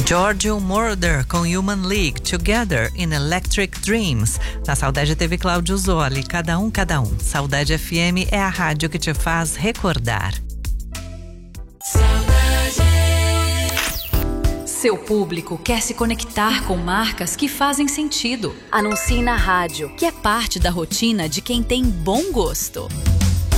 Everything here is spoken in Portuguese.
Giorgio Moroder com Human League, Together in Electric Dreams. Na Saudade teve Cláudio Zoli, Cada um, Cada um. Saudade FM é a rádio que te faz recordar. Seu público quer se conectar com marcas que fazem sentido. Anuncie na rádio, que é parte da rotina de quem tem bom gosto.